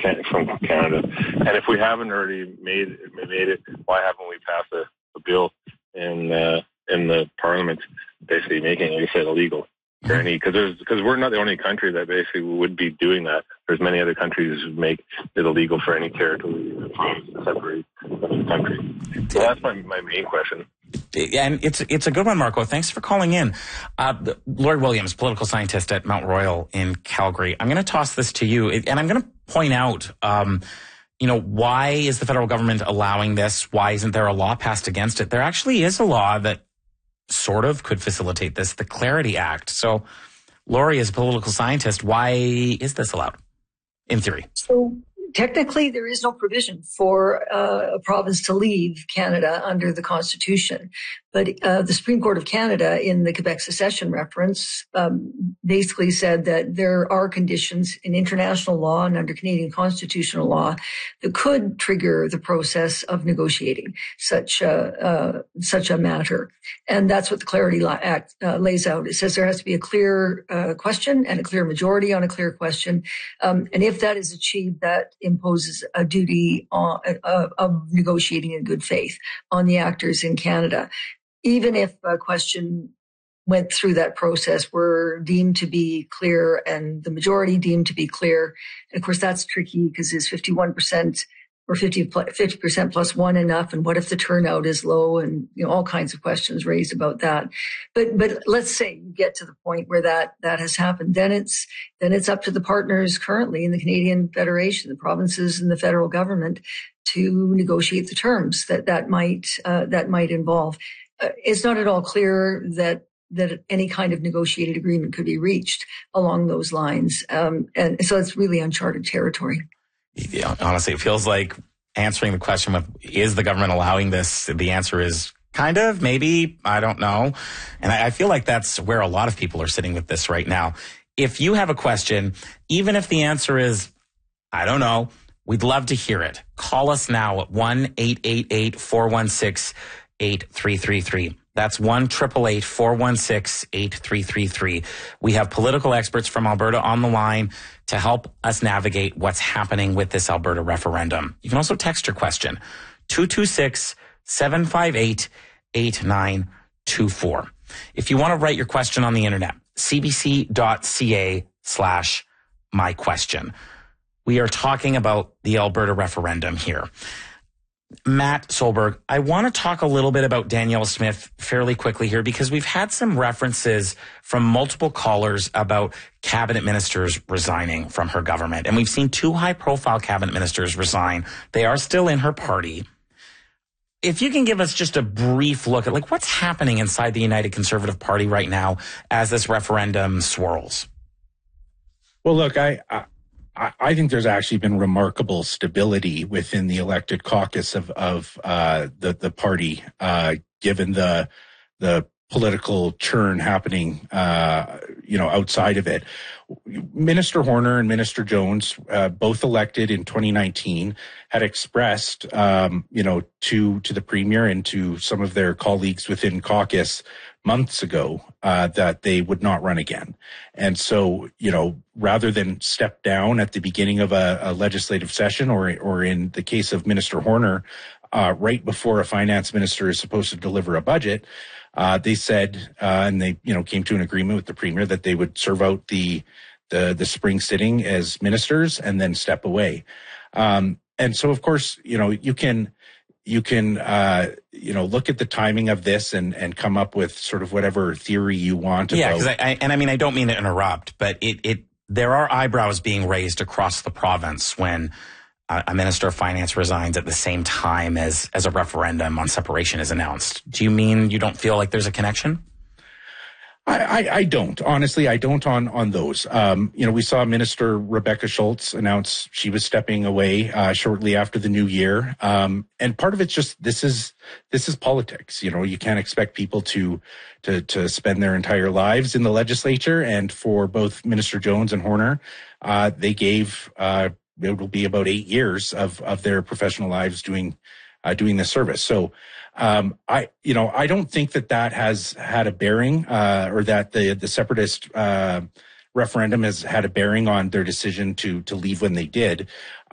from Canada. And if we haven't already made it, why haven't we passed a bill in the Parliament basically making it illegal for any? Because we're not the only country that basically would be doing that. There's many other countries who make it illegal for any territory or province to separate from the country. So that's my main question. And it's a good one, Marco. Thanks for calling in. Lord Williams, political scientist at Mount Royal in Calgary. I'm going to toss this to you, and I'm going to point out, why is the federal government allowing this? Why isn't there a law passed against it? There actually is a law that sort of could facilitate this, the Clarity Act. So, Lori, as a political scientist, why is this allowed, in theory? So, technically, there is no provision for a province to leave Canada under the Constitution. But the Supreme Court of Canada, in the Quebec secession reference, basically said that there are conditions in international law and under Canadian constitutional law that could trigger the process of negotiating such a matter. And that's what the Clarity Act lays out. It says there has to be a clear question and a clear majority on a clear question. And if that is achieved, that imposes a duty of negotiating in good faith on the actors in Canada. Even if a question went through that process, were deemed to be clear and the majority deemed to be clear. And of course, that's tricky because is 51% or 50% plus one enough? And what if the turnout is low? And, all kinds of questions raised about that. But let's say you get to the point where that has happened. Then it's up to the partners currently in the Canadian Federation, the provinces and the federal government to negotiate the terms that might involve. It's not at all clear that any kind of negotiated agreement could be reached along those lines. And so it's really uncharted territory. Yeah, honestly, it feels like answering the question with, is the government allowing this? The answer is kind of, maybe, I don't know. And I feel like that's where a lot of people are sitting with this right now. If you have a question, even if the answer is, I don't know, we'd love to hear it. Call us now at 1-888-416-8333. That's 1-888-416-8333. We have political experts from Alberta on the line to help us navigate what's happening with this Alberta referendum. You can also text your question, 226-758-8924. If you want to write your question on the internet, cbc.ca/myquestion. We are talking about the Alberta referendum here. Matt Solberg, I want to talk a little bit about Danielle Smith fairly quickly here because we've had some references from multiple callers about cabinet ministers resigning from her government. And we've seen two high-profile cabinet ministers resign. They are still in her party. If you can give us just a brief look at what's happening inside the United Conservative Party right now as this referendum swirls. Well, look, I think there's actually been remarkable stability within the elected caucus of the party, given the political churn happening, outside of it. Minister Horner and Minister Jones, both elected in 2019, had expressed, to the Premier and to some of their colleagues within caucus months ago, that they would not run again. And so, rather than step down at the beginning of a legislative session or in the case of Minister Horner, right before a finance minister is supposed to deliver a budget, they said, and they, came to an agreement with the Premier that they would serve out the spring sitting as ministers and then step away. And so, of course, you can look at the timing of this and come up with sort of whatever theory you want. Yeah, because I don't mean to interrupt, but there are eyebrows being raised across the province when a minister of finance resigns at the same time as a referendum on separation is announced. Do you mean you don't feel like there's a connection? I don't. Honestly, I don't on those. We saw Minister Rebecca Schultz announce she was stepping away shortly after the new year. And part of it's just this is politics. You can't expect people to spend their entire lives in the legislature. And for both Minister Jones and Horner, they gave it will be about 8 years of their professional lives doing this service. So I don't think that has had a bearing, or that the separatist referendum has had a bearing on their decision to leave when they did.